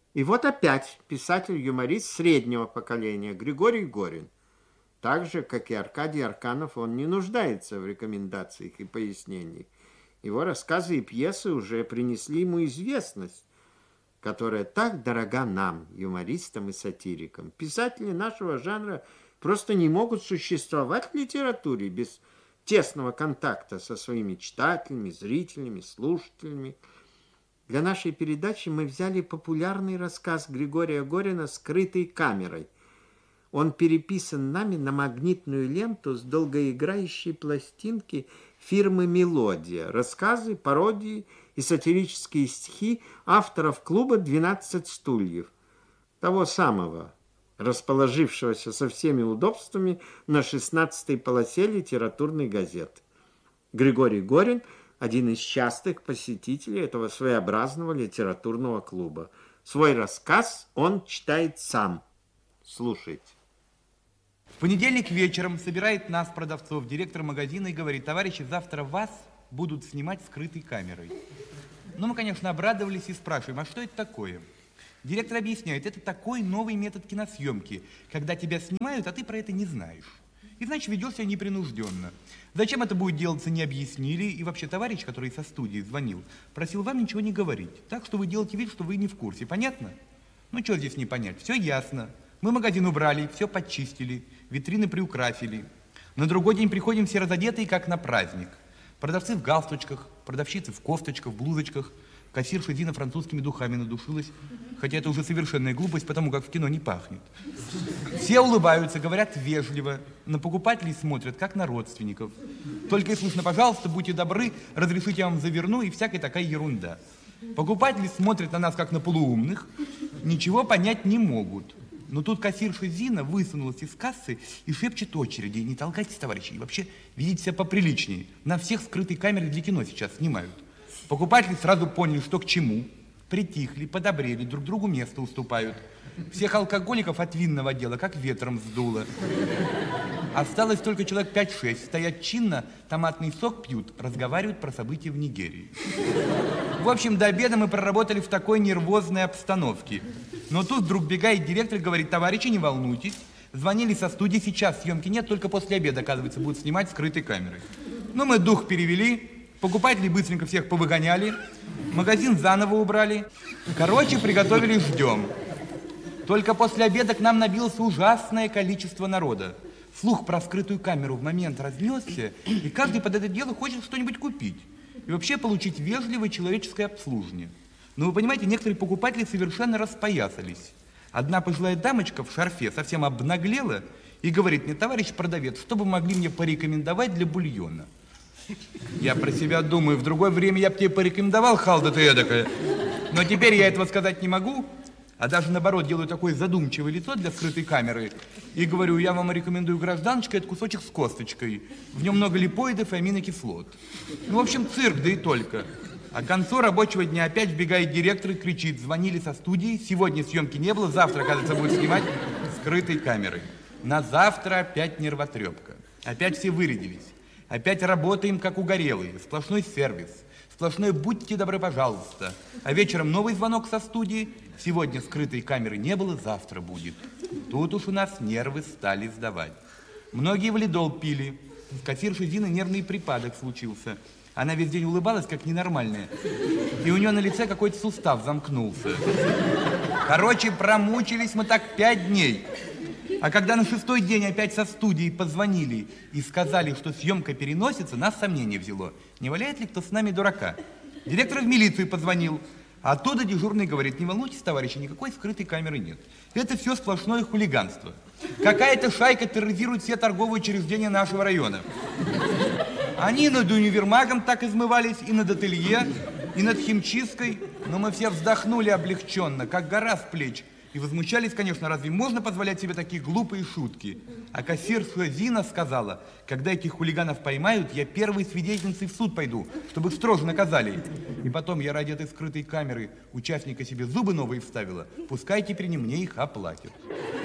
И вот опять писатель-юморист среднего поколения Григорий Горин. Так же, как и Аркадий Арканов, он не нуждается в рекомендациях и пояснениях. Его рассказы и пьесы уже принесли ему известность, которая так дорога нам, юмористам и сатирикам. Писатели нашего жанра просто не могут существовать в литературе без тесного контакта со своими читателями, зрителями, слушателями. Для нашей передачи мы взяли популярный рассказ Григория Горина «Скрытой камерой». Он переписан нами на магнитную ленту с долгоиграющей пластинки фирмы «Мелодия». Рассказы, пародии и сатирические стихи авторов клуба «12 стульев», того самого, расположившегося со всеми удобствами на 16-й полосе литературной газеты. Григорий Горин – один из частых посетителей этого своеобразного литературного клуба. Свой рассказ он читает сам. Слушайте. В понедельник вечером собирает нас, продавцов, директор магазина и говорит: товарищи, завтра вас будут снимать скрытой камерой. Ну, мы, конечно, обрадовались и спрашиваем, а что это такое? Директор объясняет, это такой новый метод киносъемки, когда тебя снимают, а ты про это не знаешь. И, значит, ведешь себя непринужденно. Зачем это будет делаться, не объяснили. И вообще товарищ, который со студии звонил, просил вам ничего не говорить. Так что вы делаете вид, что вы не в курсе. Понятно? Ну, что здесь не понять? Все ясно. Мы магазин убрали, все подчистили, витрины приукрасили. На другой день приходим все разодетые, как на праздник. Продавцы в галстучках, продавщицы в кофточках, в блузочках. Кассирша Зина французскими духами надушилась. Хотя это уже совершенная глупость, потому как в кино не пахнет. Все улыбаются, говорят вежливо. На покупателей смотрят, как на родственников. Только и слышно: пожалуйста, будьте добры, разрешите, я вам заверну, и всякая такая ерунда. Покупатели смотрят на нас, как на полуумных, ничего понять не могут. Но тут кассирша Зина высунулась из кассы и шепчет очереди: не толкайтесь, товарищи, и вообще ведите себя поприличнее. На всех скрытой камеры для кино сейчас снимают. Покупатели сразу поняли, что к чему. Притихли, подобрели, друг другу место уступают. Всех алкоголиков от винного дела как ветром сдуло. Осталось только человек 5-6. Стоят чинно, томатный сок пьют, разговаривают про события в Нигерии. В общем, до обеда мы проработали в такой нервозной обстановке. Но тут вдруг бегает директор и говорит: товарищи, не волнуйтесь. Звонили со студии, сейчас съемки нет, только после обеда, оказывается, будут снимать скрытой камерой. Ну, мы дух перевели, покупателей быстренько всех повыгоняли, магазин заново убрали. Короче, приготовили, ждем. Только после обеда к нам набилось ужасное количество народа. Слух про скрытую камеру в момент разнесся, и каждый под это дело хочет что-нибудь купить. И вообще получить вежливое человеческое обслуживание. Но вы понимаете, некоторые покупатели совершенно распоясались. Одна пожилая дамочка в шарфе совсем обнаглела и говорит мне: товарищ продавец, что бы могли мне порекомендовать для бульона? Я про себя думаю, в другое время я бы тебе порекомендовал, халда ты эдакая. Но теперь я этого сказать не могу, а даже наоборот делаю такое задумчивое лицо для скрытой камеры и говорю: я вам рекомендую, гражданочка, это кусочек с косточкой. В нем много липоидов и аминокислот. Ну, в общем, цирк, да и только. А к концу рабочего дня опять вбегает директор и кричит: звонили со студии, сегодня съемки не было, завтра, оказывается, будет снимать скрытой камерой. На завтра опять нервотрепка. Опять все вырядились. Опять работаем, как угорелые. Сплошной сервис. Сплошной «будьте добры, пожалуйста». А вечером новый звонок со студии. Сегодня скрытой камеры не было, завтра будет. Тут уж у нас нервы стали сдавать. Многие валидол пили. В кассирши Зины нервный припадок случился. Она весь день улыбалась, как ненормальная. И у нее на лице какой-то сустав замкнулся. Короче, промучились мы так 5 дней. А когда на 6-й день опять со студии позвонили и сказали, что съемка переносится, нас сомнение взяло. Не валяет ли кто с нами дурака? Директор в милицию позвонил. А оттуда дежурный говорит: не волнуйтесь, товарищи, никакой скрытой камеры нет. Это все сплошное хулиганство. Какая-то шайка терроризирует все торговые учреждения нашего района. Они над универмагом так измывались, и над ателье, и над химчисткой. Но мы все вздохнули облегченно, как гора с плеч. И возмущались, конечно, разве можно позволять себе такие глупые шутки? А кассирша Зина сказала: когда этих хулиганов поймают, я первой свидетельницей в суд пойду, чтобы их строже наказали. И потом я ради этой скрытой камеры участника себе зубы новые вставила. Пускай теперь не мне их оплатят.